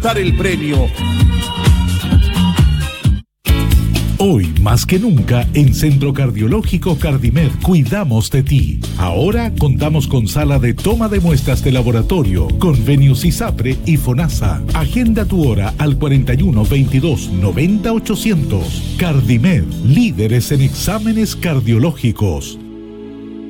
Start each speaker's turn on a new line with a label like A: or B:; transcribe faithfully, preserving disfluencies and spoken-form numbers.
A: dar el premio.
B: Hoy, más que nunca, en Centro Cardiológico Cardimed cuidamos de ti. Ahora contamos con sala de toma de muestras de laboratorio, convenios ISAPRE y FONASA. Agenda tu hora al cuarenta y uno, veintidós, noventa, ochocientos. Cardimed, líderes en exámenes cardiológicos.